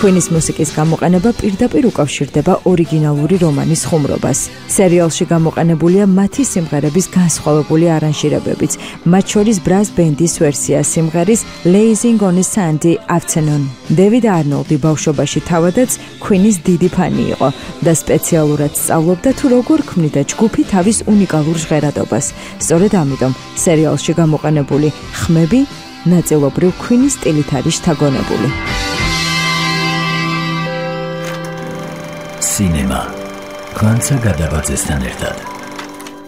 Queen-ის მუსიკის გამოყენება პირდაპირ უკავშირდება ორიგინალური რომანის ხუმრობას. სერიალში გამოყენებულია მათი სიმღერების განსხვავებული არანჟირებებიც, მათ შორის ბრაზ ბენდის ვერსია სიმღერის Blazing on a Sunday Afternoon. დევიდ არნოლდი ბავშვობაში თავადაც Queen-ის დიდი ფანი იყო და სპეციალურად სწავლობდა თუ როგორ ქმნიდა ჯგუფი თავის უნიკალურ ჟღერადობას. სწორედ ამიტომ სერიალში გამოყენებული ხმები ნაწილობრივ Queen-ის სტილით არის შთაგონებული. Cinema. Განცა გადაბაძესთან ერთად.